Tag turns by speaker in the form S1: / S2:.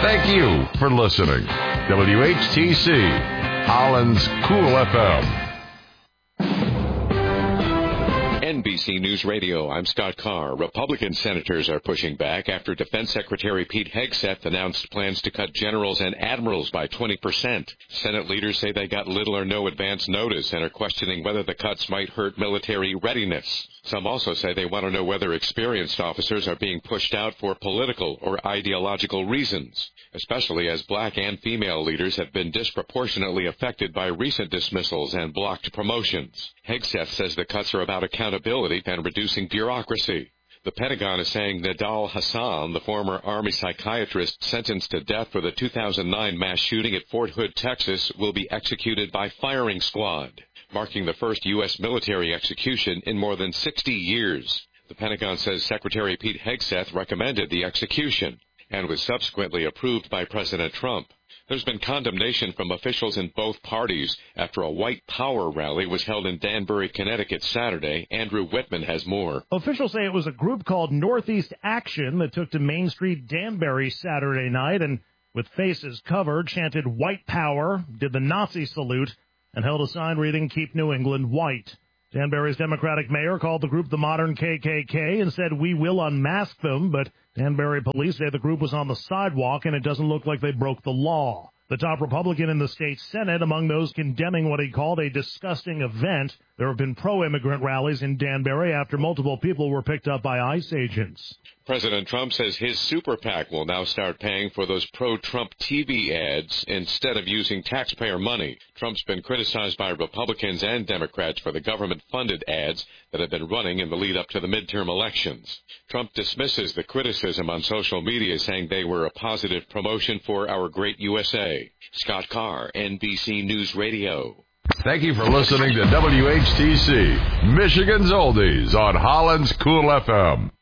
S1: Thank you for listening. WHTC, Holland's Cool FM.
S2: NBC News Radio, I'm Scott Carr. Republican senators are pushing back after Defense Secretary Pete Hegseth announced plans to cut generals and admirals by 20%. Senate leaders say they got little or no advance notice and are questioning whether the cuts might hurt military readiness. Some also say they want to know whether experienced officers are being pushed out for political or ideological reasons, especially as black and female leaders have been disproportionately affected by recent dismissals and blocked promotions. Hegseth says the cuts are about accountability and reducing bureaucracy. The Pentagon is saying Nidal Hasan, the former Army psychiatrist sentenced to death for the 2009 mass shooting at Fort Hood, Texas, will be executed by firing squad, marking the first U.S. military execution in more than 60 years. The Pentagon says Secretary Pete Hegseth recommended the execution and was subsequently approved by President Trump. There's been condemnation from officials in both parties after a white power rally was held in Danbury, Connecticut Saturday. Andrew Whitman has more.
S3: Officials say it was a group called Northeast Action that took to Main Street, Danbury Saturday night and, with faces covered, chanted white power, did the Nazi salute, and held a sign reading Keep New England White. Danbury's Democratic mayor called the group the modern KKK and said we will unmask them, but Danbury police say the group was on the sidewalk and it doesn't look like they broke the law. The top Republican in the state Senate among those condemning what he called a disgusting event. There have been pro-immigrant rallies in Danbury after multiple people were picked up by ICE agents.
S2: President Trump says his super PAC will now start paying for those pro-Trump TV ads instead of using taxpayer money. Trump's been criticized by Republicans and Democrats for the government-funded ads that have been running in the lead-up to the midterm elections. Trump dismisses the criticism on social media, saying they were a positive promotion for our great USA. Scott Carr, NBC News Radio.
S1: Thank you for listening to WHTC, Michigan's Oldies on Holland's Cool FM.